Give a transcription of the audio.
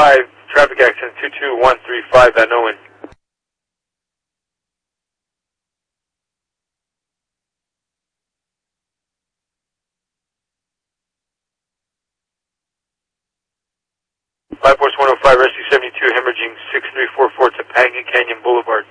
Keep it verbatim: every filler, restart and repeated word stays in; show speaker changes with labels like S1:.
S1: five, traffic accident two two one three five at Owen. Flight Force one oh five, Rescue seventy-two, hemorrhaging six three four four Topanga Canyon Boulevard.